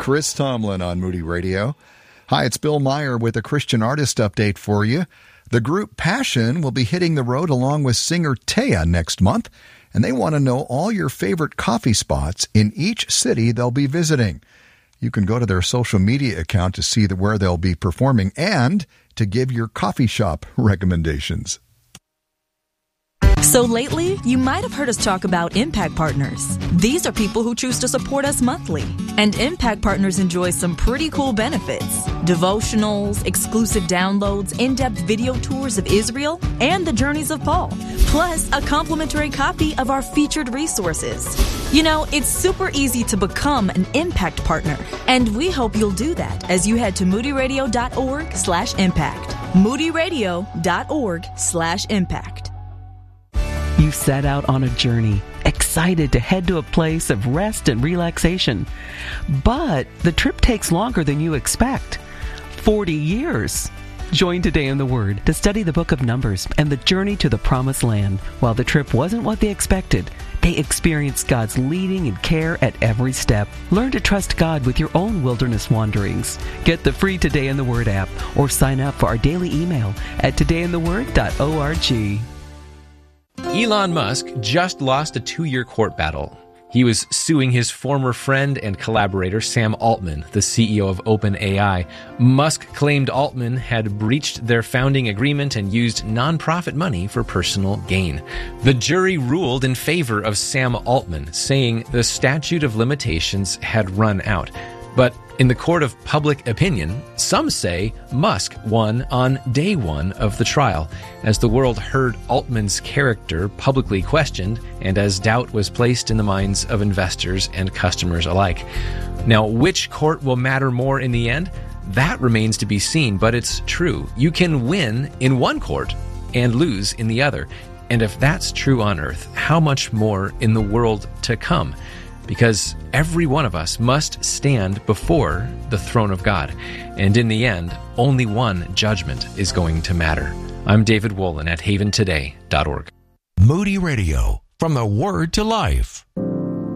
Chris Tomlin on Moody Radio. Hi, it's Bill Meyer with a Christian artist update for you. The group Passion will be hitting the road along with singer Taya next month, and they want to know all your favorite coffee spots in each city they'll be visiting. You can go to their social media account to see where they'll be performing and to give your coffee shop recommendations. So lately, you might have heard us talk about Impact Partners. These are people who choose to support us monthly. And Impact Partners enjoy some pretty cool benefits. Devotionals, exclusive downloads, in-depth video tours of Israel, and the journeys of Paul. Plus, a complimentary copy of our featured resources. You know, it's super easy to become an Impact Partner. And we hope you'll do that as you head to moodyradio.org/impact. moodyradio.org/impact. You set out on a journey, excited to head to a place of rest and relaxation. But the trip takes longer than you expect. 40 years. Join Today in the Word to study the book of Numbers and the journey to the Promised Land. While the trip wasn't what they expected, they experienced God's leading and care at every step. Learn to trust God with your own wilderness wanderings. Get the free Today in the Word app or sign up for our daily email at todayintheword.org. Elon Musk just lost a 2-year court battle. He was suing his former friend and collaborator Sam Altman, the CEO of OpenAI. Musk claimed Altman had breached their founding agreement and used nonprofit money for personal gain. The jury ruled in favor of Sam Altman, saying the statute of limitations had run out. But in the court of public opinion, some say Musk won on day one of the trial, as the world heard Altman's character publicly questioned and as doubt was placed in the minds of investors and customers alike. Now, which court will matter more in the end? That remains to be seen, but it's true. You can win in one court and lose in the other. And if that's true on earth, how much more in the world to come? Because every one of us must stand before the throne of God. And in the end, only one judgment is going to matter. I'm David Wolin at haventoday.org. Moody Radio, from the Word to Life.